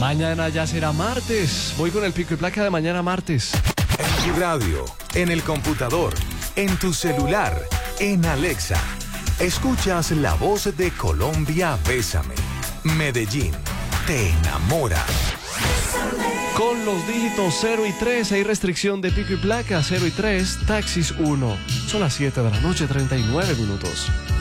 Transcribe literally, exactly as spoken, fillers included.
Mañana ya será martes. Voy con el pico y placa de mañana martes. En tu radio, en el computador, en tu celular, en Alexa. Escuchas la voz de Colombia, Bésame. Medellín, te enamora. Con los dígitos cero y tres hay restricción de pico y placa. Cero y tres, taxis uno. Son las siete de la noche, treinta y nueve minutos.